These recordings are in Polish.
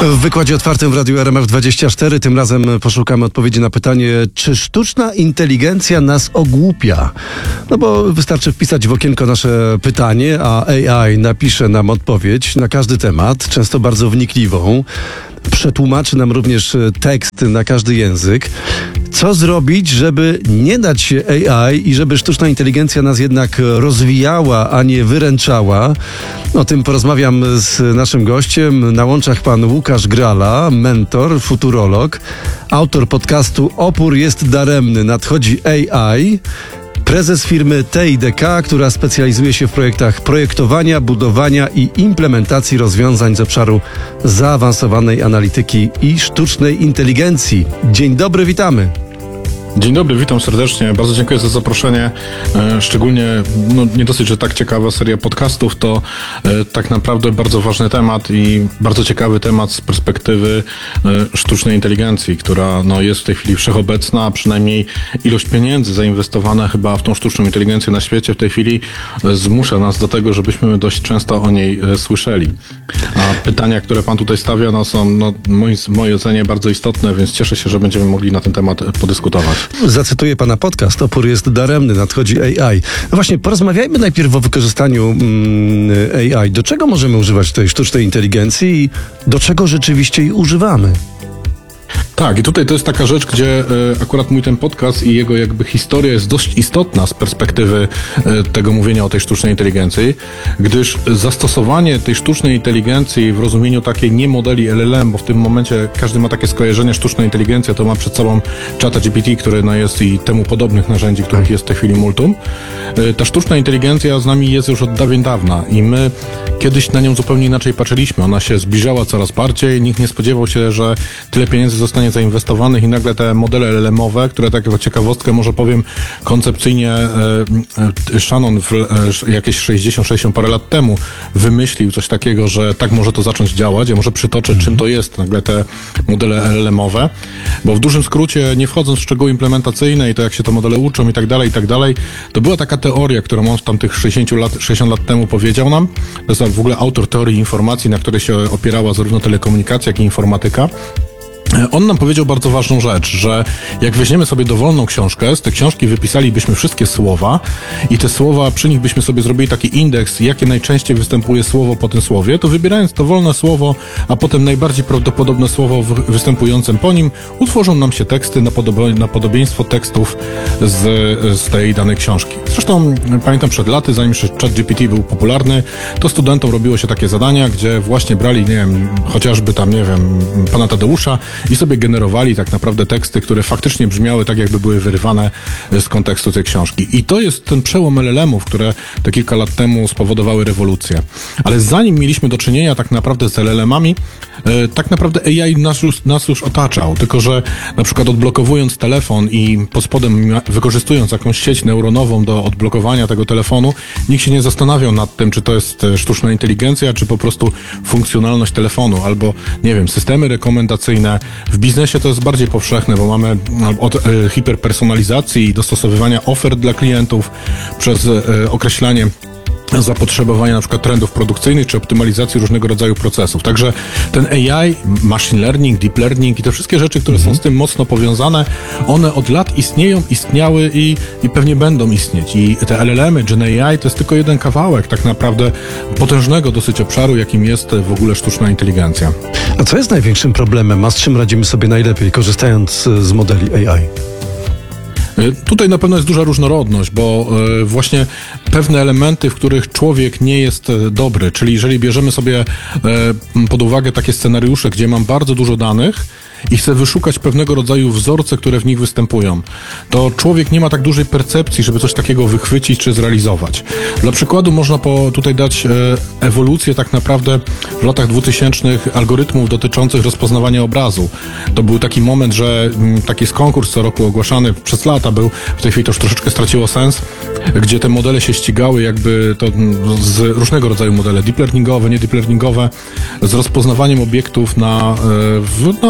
W wykładzie otwartym w Radiu RMF24 tym razem poszukamy odpowiedzi na pytanie, czy sztuczna inteligencja nas ogłupia? No bo wystarczy wpisać w okienko nasze pytanie, a AI napisze nam odpowiedź na każdy temat, często bardzo wnikliwą. Przetłumaczy nam również tekst na każdy język. Co zrobić, żeby nie dać się AI i żeby sztuczna inteligencja nas jednak rozwijała, a nie wyręczała? O tym porozmawiam z naszym gościem. Na łączach pan Łukasz Grala, mentor, futurolog, autor podcastu Opór jest daremny, nadchodzi AI. Prezes firmy TIDK, która specjalizuje się w projektach projektowania, budowania i implementacji rozwiązań z obszaru zaawansowanej analityki i sztucznej inteligencji. Dzień dobry, witamy. Dzień dobry, witam serdecznie. Bardzo dziękuję za zaproszenie. Szczególnie, nie dosyć, że tak ciekawa seria podcastów, to tak naprawdę bardzo ważny temat i bardzo ciekawy temat z perspektywy sztucznej inteligencji, która jest w tej chwili wszechobecna, a przynajmniej ilość pieniędzy zainwestowana chyba w tą sztuczną inteligencję na świecie w tej chwili zmusza nas do tego, żebyśmy dość często o niej słyszeli. A pytania, które pan tutaj stawia, są w mojej ocenie bardzo istotne, więc cieszę się, że będziemy mogli na ten temat podyskutować. Zacytuję pana podcast. Opór jest daremny, nadchodzi AI. No właśnie, porozmawiajmy najpierw o wykorzystaniu AI. Do czego możemy używać tej sztucznej inteligencji i do czego rzeczywiście jej używamy? Tak, i tutaj to jest taka rzecz, gdzie akurat mój ten podcast i jego jakby historia jest dość istotna z perspektywy tego mówienia o tej sztucznej inteligencji, gdyż zastosowanie tej sztucznej inteligencji w rozumieniu takiej nie modeli LLM, bo w tym momencie każdy ma takie skojarzenie sztuczna inteligencja, to ma przed sobą ChatGPT, który jest i temu podobnych narzędzi, których jest w tej chwili multum. Ta sztuczna inteligencja z nami jest już od dawien dawna i my kiedyś na nią zupełnie inaczej patrzyliśmy. Ona się zbliżała coraz bardziej, nikt nie spodziewał się, że tyle pieniędzy zostanie zainwestowanych i nagle te modele LLM-owe, które tak jako ciekawostkę może powiem koncepcyjnie Shannon jakieś 60 parę lat temu wymyślił coś takiego, że tak może to zacząć działać. Ja może przytoczę, czym to jest nagle te modele LLM-owe, bo w dużym skrócie, nie wchodząc w szczegóły implementacyjne i to jak się te modele uczą i tak dalej, to była taka teoria, którą on w tamtych 60 lat temu powiedział nam. To jest w ogóle autor teorii informacji, na której się opierała zarówno telekomunikacja, jak i informatyka. On nam powiedział bardzo ważną rzecz, że jak weźmiemy sobie dowolną książkę, z tej książki wypisalibyśmy wszystkie słowa i te słowa, przy nich byśmy sobie zrobili taki indeks, jakie najczęściej występuje słowo po tym słowie, to wybierając dowolne słowo, a potem najbardziej prawdopodobne słowo występującym po nim, utworzą nam się teksty na podobieństwo tekstów z tej danej książki. Zresztą pamiętam przed laty, zanim ChatGPT był popularny, to studentom robiło się takie zadania, gdzie właśnie brali, chociażby pana Tadeusza i sobie generowali tak naprawdę teksty, które faktycznie brzmiały tak, jakby były wyrywane z kontekstu tej książki. I to jest ten przełom LLM-ów, które te kilka lat temu spowodowały rewolucję. Ale zanim mieliśmy do czynienia tak naprawdę z LLM-ami, tak naprawdę AI nas już otaczał. Tylko że na przykład odblokowując telefon i pod spodem wykorzystując jakąś sieć neuronową do odblokowania tego telefonu, nikt się nie zastanawiał nad tym, czy to jest sztuczna inteligencja, czy po prostu funkcjonalność telefonu, albo systemy rekomendacyjne. W biznesie to jest bardziej powszechne, bo mamy od hiperpersonalizacji i dostosowywania ofert dla klientów przez określanie zapotrzebowania na przykład trendów produkcyjnych czy optymalizacji różnego rodzaju procesów. Także ten AI, machine learning, deep learning i te wszystkie rzeczy, które są z tym mocno powiązane, one od lat istniały i pewnie będą istnieć. I te LLM-y, Gen AI to jest tylko jeden kawałek tak naprawdę potężnego dosyć obszaru, jakim jest w ogóle sztuczna inteligencja. A co jest największym problemem, a z czym radzimy sobie najlepiej, korzystając z modeli AI? Tutaj na pewno jest duża różnorodność, bo właśnie pewne elementy, w których człowiek nie jest dobry, czyli jeżeli bierzemy sobie pod uwagę takie scenariusze, gdzie mam bardzo dużo danych i chcę wyszukać pewnego rodzaju wzorce, które w nich występują, to człowiek nie ma tak dużej percepcji, żeby coś takiego wychwycić czy zrealizować. Dla przykładu można tutaj dać ewolucję tak naprawdę w latach 2000 algorytmów dotyczących rozpoznawania obrazu. To był taki moment, że taki jest konkurs co roku ogłaszany przez lata był, w tej chwili to już troszeczkę straciło sens, gdzie te modele się ścigały jakby to z różnego rodzaju modele, deep learningowe, nie deep learningowe, z rozpoznawaniem obiektów na wideo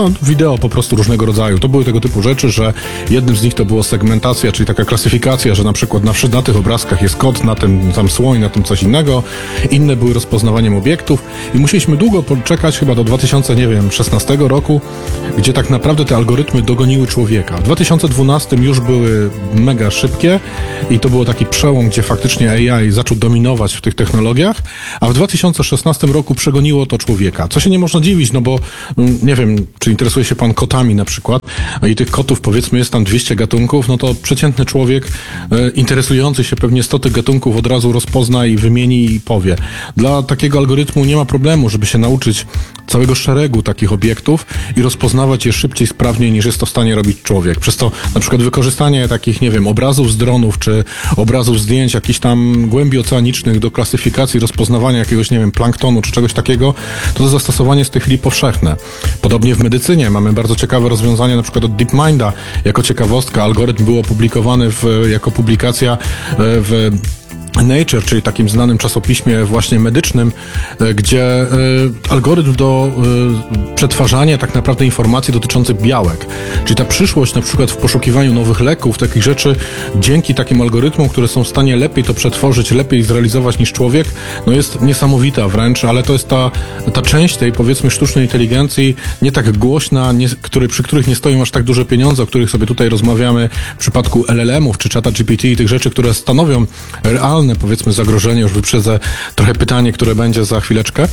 wideo po prostu różnego rodzaju. To były tego typu rzeczy, że jednym z nich to było segmentacja, czyli taka klasyfikacja, że na przykład na tych obrazkach jest kot, na tym tam słoń, na tym coś innego. Inne były rozpoznawaniem obiektów i musieliśmy długo poczekać, chyba do 2016 roku, gdzie tak naprawdę te algorytmy dogoniły człowieka. W 2012 już były mega szybkie i to było taki przełom, gdzie faktycznie AI zaczął dominować w tych technologiach, a w 2016 roku przegoniło to człowieka. Co się nie można dziwić, no bo nie wiem, czy interesuje się pan kotami na przykład, i tych kotów powiedzmy jest tam 200 gatunków, no to przeciętny człowiek interesujący się pewnie 100 tych gatunków od razu rozpozna i wymieni i powie. Dla takiego algorytmu nie ma problemu, żeby się nauczyć całego szeregu takich obiektów i rozpoznawać je szybciej, sprawniej niż jest to w stanie robić człowiek. Przez to na przykład wykorzystanie takich, nie wiem, obrazów z dronów, czy obrazów zdjęć jakichś tam głębi oceanicznych do klasyfikacji, rozpoznawania jakiegoś, nie wiem, planktonu, czy czegoś takiego, to zastosowanie jest w tej chwili powszechne. Podobnie w medycynie mamy bardzo ciekawe rozwiązania, na przykład od DeepMinda. Jako ciekawostka, algorytm był opublikowany jako publikacja w Nature, czyli takim znanym czasopiśmie właśnie medycznym, gdzie algorytm do przetwarzania tak naprawdę informacji dotyczących białek. Czyli ta przyszłość na przykład w poszukiwaniu nowych leków, takich rzeczy, dzięki takim algorytmom, które są w stanie lepiej to przetworzyć, lepiej zrealizować niż człowiek, no jest niesamowita wręcz, ale to jest ta część tej, powiedzmy, sztucznej inteligencji nie tak głośna, przy których nie stoją aż tak duże pieniądze, o których sobie tutaj rozmawiamy w przypadku LLM-ów czy czata GPT i tych rzeczy, które stanowią realne, powiedzmy, zagrożenie. Już wyprzedzę trochę pytanie, które będzie za chwileczkę.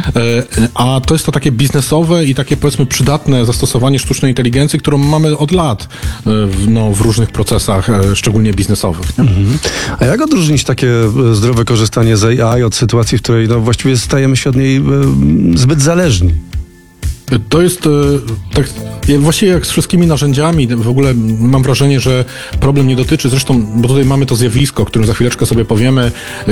A to jest to takie biznesowe i takie, powiedzmy, przydatne zastosowanie sztucznej inteligencji, którą mamy od lat w różnych procesach, szczególnie biznesowych. Nie? A jak odróżnić takie zdrowe korzystanie z AI od sytuacji, w której no, właściwie stajemy się od niej zbyt zależni? To jest tak, właściwie jak z wszystkimi narzędziami, w ogóle mam wrażenie, że problem nie dotyczy, zresztą, bo tutaj mamy to zjawisko, o którym za chwileczkę sobie powiemy,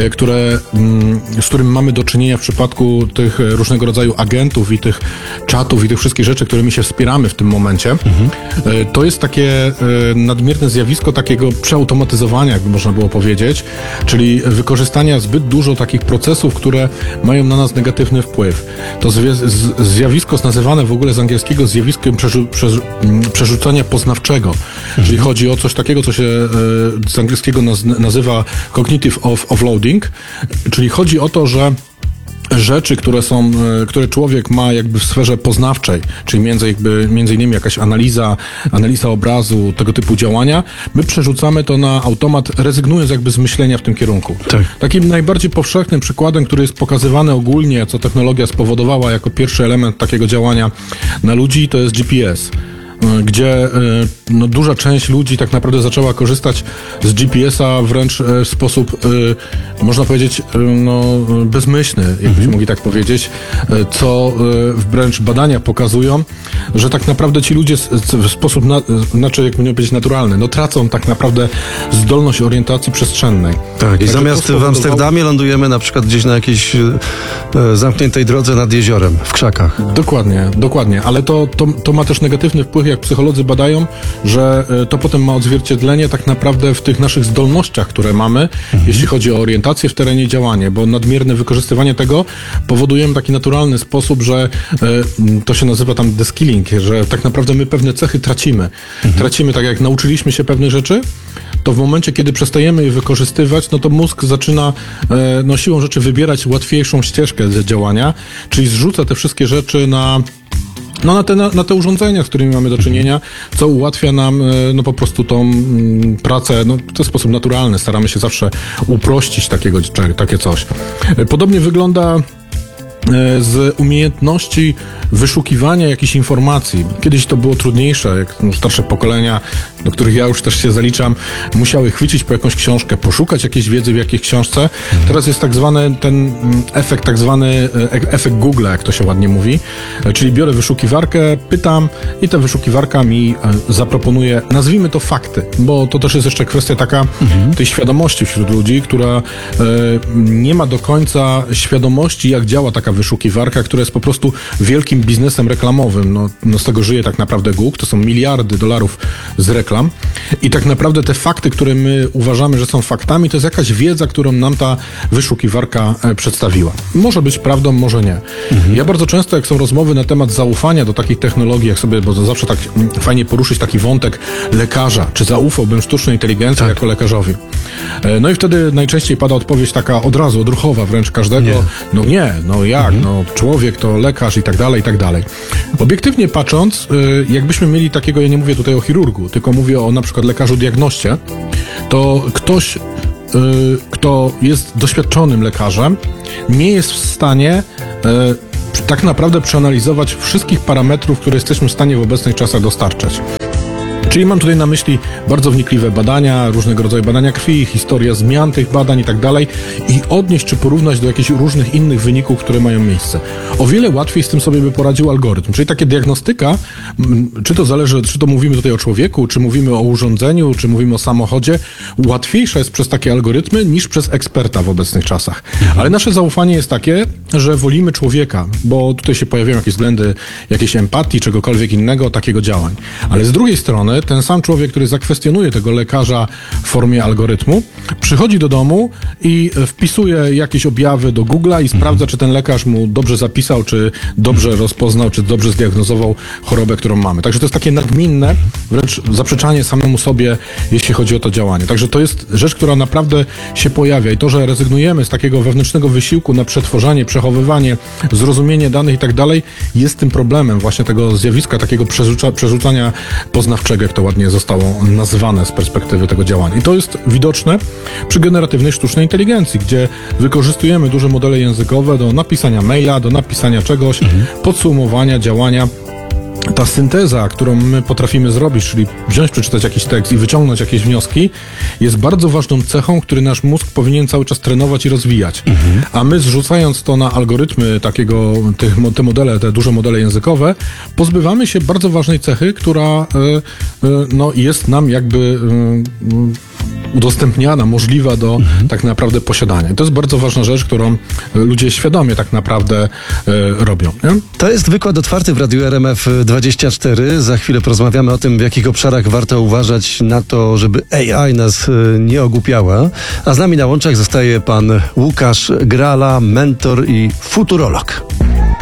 z którym mamy do czynienia w przypadku tych różnego rodzaju agentów i tych czatów i tych wszystkich rzeczy, którymi się wspieramy w tym momencie. To jest takie nadmierne zjawisko takiego przeautomatyzowania, jakby można było powiedzieć, czyli wykorzystania zbyt dużo takich procesów, które mają na nas negatywny wpływ. To zjawisko jest nazywane w ogóle z angielskiego zjawiskiem przerzucania poznawczego. Czyli chodzi o coś takiego, co się z angielskiego nazywa cognitive offloading, czyli chodzi o to, że rzeczy, które człowiek ma jakby w sferze poznawczej, czyli między innymi jakaś analiza obrazu, tego typu działania, my przerzucamy to na automat, rezygnując jakby z myślenia w tym kierunku. Tak. Takim najbardziej powszechnym przykładem, który jest pokazywany ogólnie, co technologia spowodowała jako pierwszy element takiego działania na ludzi, to jest GPS. Gdzie no, duża część ludzi tak naprawdę zaczęła korzystać z GPS-a wręcz w sposób, można powiedzieć, no, bezmyślny, jakbyśmy mogli tak powiedzieć, co wręcz badania pokazują, że tak naprawdę ci ludzie w sposób, znaczy, jak powinien powiedzieć, naturalny, no tracą tak naprawdę zdolność orientacji przestrzennej. Tak, i zamiast w Amsterdamie lądujemy na przykład gdzieś na jakiejś zamkniętej drodze nad jeziorem, w krzakach. Dokładnie, ale to ma też negatywny wpływ, jak psycholodzy badają, że to potem ma odzwierciedlenie tak naprawdę w tych naszych zdolnościach, które mamy, jeśli chodzi o orientację w terenie, działanie, bo nadmierne wykorzystywanie tego powoduje taki naturalny sposób, że to się nazywa tam deskilling, że tak naprawdę my pewne cechy tracimy. Tracimy, tak jak nauczyliśmy się pewnych rzeczy, to w momencie, kiedy przestajemy je wykorzystywać, no to mózg zaczyna siłą rzeczy wybierać łatwiejszą ścieżkę działania, czyli zrzuca te wszystkie rzeczy na te urządzenia, z którymi mamy do czynienia, co ułatwia nam po prostu tą pracę w ten sposób naturalny. Staramy się zawsze uprościć takie coś. Podobnie wygląda z umiejętności wyszukiwania jakichś informacji. Kiedyś to było trudniejsze, jak starsze pokolenia, do których ja już też się zaliczam, musiały chwycić po jakąś książkę, poszukać jakiejś wiedzy w jakiejś książce. Teraz jest tak zwany ten efekt, efekt Google, jak to się ładnie mówi, czyli biorę wyszukiwarkę, pytam i ta wyszukiwarka mi zaproponuje, nazwijmy to fakty, bo to też jest jeszcze kwestia taka tej świadomości wśród ludzi, która nie ma do końca świadomości, jak działa taka taka wyszukiwarka, która jest po prostu wielkim biznesem reklamowym. No z tego żyje tak naprawdę Google, to są miliardy dolarów z reklam i tak naprawdę te fakty, które my uważamy, że są faktami, to jest jakaś wiedza, którą nam ta wyszukiwarka przedstawiła. Może być prawdą, może nie. Ja bardzo często, jak są rozmowy na temat zaufania do takich technologii, jak sobie, bo to zawsze tak fajnie poruszyć taki wątek lekarza, czy zaufałbym sztucznej inteligencji jako lekarzowi. No i wtedy najczęściej pada odpowiedź taka od razu, odruchowa wręcz każdego. Nie. No nie, no jak, no człowiek to lekarz i tak dalej, i tak dalej. Obiektywnie patrząc, jakbyśmy mieli takiego, ja nie mówię tutaj o chirurgu, tylko mówię o na przykład lekarzu diagnoście, to ktoś, kto jest doświadczonym lekarzem, nie jest w stanie tak naprawdę przeanalizować wszystkich parametrów, które jesteśmy w stanie w obecnych czasach dostarczać. Czyli mam tutaj na myśli bardzo wnikliwe badania, różnego rodzaju badania krwi, historia zmian tych badań i tak dalej i odnieść czy porównać do jakichś różnych innych wyników, które mają miejsce. O wiele łatwiej z tym sobie by poradził algorytm. Czyli takie diagnostyka, czy to zależy, czy to mówimy tutaj o człowieku, czy mówimy o urządzeniu, czy mówimy o samochodzie, łatwiejsza jest przez takie algorytmy niż przez eksperta w obecnych czasach. Ale nasze zaufanie jest takie, że wolimy człowieka, bo tutaj się pojawiają jakieś względy jakiejś empatii, czegokolwiek innego, takiego działań. Ale z drugiej strony ten sam człowiek, który zakwestionuje tego lekarza w formie algorytmu, przychodzi do domu i wpisuje jakieś objawy do Google'a i sprawdza, czy ten lekarz mu dobrze zapisał, czy dobrze rozpoznał, czy dobrze zdiagnozował chorobę, którą mamy. Także to jest takie nagminne, wręcz zaprzeczanie samemu sobie, jeśli chodzi o to działanie. Także to jest rzecz, która naprawdę się pojawia i to, że rezygnujemy z takiego wewnętrznego wysiłku na przetwarzanie, przechowywanie, zrozumienie danych i tak dalej, jest tym problemem właśnie tego zjawiska, takiego przerzucania poznawczego, jak to ładnie zostało nazwane z perspektywy tego działania. I to jest widoczne przy generatywnej sztucznej inteligencji, gdzie wykorzystujemy duże modele językowe do napisania maila, do napisania czegoś, podsumowania działania. Ta synteza, którą my potrafimy zrobić, czyli wziąć, przeczytać jakiś tekst i wyciągnąć jakieś wnioski, jest bardzo ważną cechą, który nasz mózg powinien cały czas trenować i rozwijać. A my zrzucając to na algorytmy te modele, te duże modele językowe, pozbywamy się bardzo ważnej cechy, która jest nam jakby udostępniana, możliwa do tak naprawdę posiadania. I to jest bardzo ważna rzecz, którą ludzie świadomie tak naprawdę robią. Nie? To jest wykład otwarty w Radiu RMF24. Za chwilę porozmawiamy o tym, w jakich obszarach warto uważać na to, żeby AI nas nie ogłupiała. A z nami na łączach zostaje pan Łukasz Grala, mentor i futurolog.